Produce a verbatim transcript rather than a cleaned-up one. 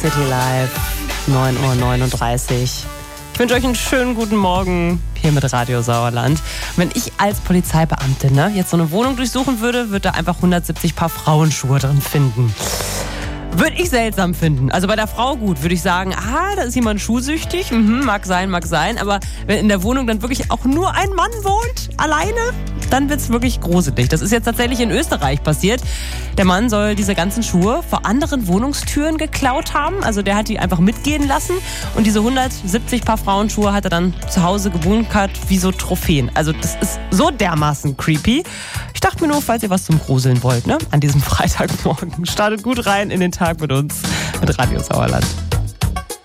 City Live, neun Uhr neununddreißig. Ich wünsche euch einen schönen guten Morgen hier mit Radio Sauerland. Wenn ich als Polizeibeamtin ne, jetzt so eine Wohnung durchsuchen würde, würde da einfach hundertsiebzig Paar Frauenschuhe drin finden. Würde ich seltsam finden. Also bei der Frau gut, würde ich sagen, ah, da ist jemand schuhsüchtig. Mhm, mag sein, mag sein. Aber wenn in der Wohnung dann wirklich auch nur ein Mann wohnt, alleine, dann wird's wirklich gruselig. Das ist jetzt tatsächlich in Österreich passiert. Der Mann soll diese ganzen Schuhe vor anderen Wohnungstüren geklaut haben. Also der hat die einfach mitgehen lassen. Und diese hundertsiebzig Paar Frauenschuhe hat er dann zu Hause gebunkert wie so Trophäen. Also das ist so dermaßen creepy. Ich dachte mir nur, falls ihr was zum Gruseln wollt, ne, an diesem Freitagmorgen, startet gut rein in den Tag mit uns, mit Radio Sauerland.